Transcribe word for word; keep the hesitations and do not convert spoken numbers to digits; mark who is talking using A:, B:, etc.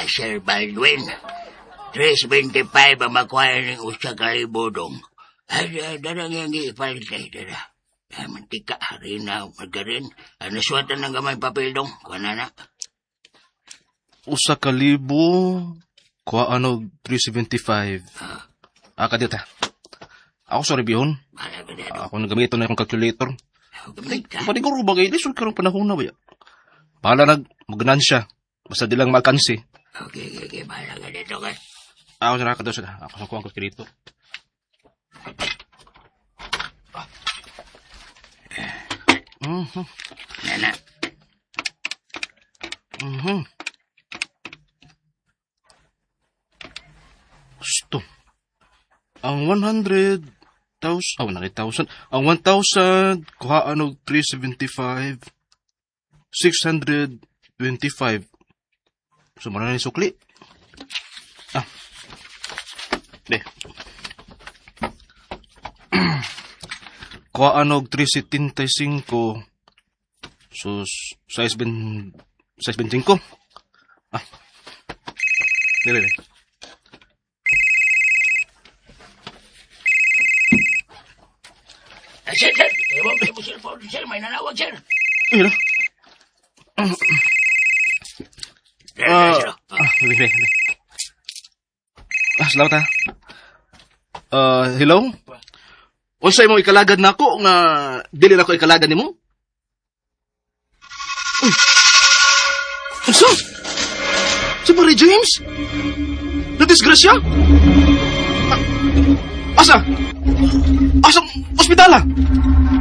A: Sir Baldwin. three twenty-five ang makuha ng usa ka libo dong. Ay, darang yung ipalit kay dara. Ay, mantika, harina, margarin. Ano suwatan ng gamay papel dong? Kuha na na.
B: Usa ka libo, kuha ano, three seventy-five.
A: Ah,
B: Ah, kadita. Ako sorry, bihon.
A: Bahala ka na dong.
B: Ako nagamit na akong calculator.
A: Gamit ka.
B: Pwede ko rubagay, di sulod karong panahon na ba? Bahala nag, magnan siya. Basta di lang makansi.
A: Okay, okay, okay. Bahala ka dito ka.
B: Ako sa nakakadaw siya. Ako sa kuha ang calculator. Mhm.
A: Nana.
B: Mhm. Gusto. Ang one hundred thousand, oh, one hundred thousand. Ang one thousand, kuhaan og three seventy-five. six hundred twenty-five. So, muna na yung sukli. Ah. De. Kuhaan og three seventy-five. So, size ben, size twenty-five. Ah. Dire, dire.
A: Ah, sir, sir. Ewan ko yung cellphone, sir. May nanawag, sir.
B: Ayun na.
A: Sir,
B: Ah,
A: sir, sir.
B: ah, dire, dire. Ah, salamat ha. Ah, hello? Unsay mo ikalagad nako nga dili na ko ikalagad nimo? Uy. Unsa? Si Mary James? Nadisgrasya? Ah, asa? Asa ospitala?